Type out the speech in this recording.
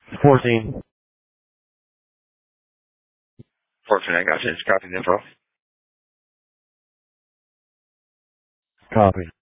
14. 14, I got you. Just copy the info. Copy.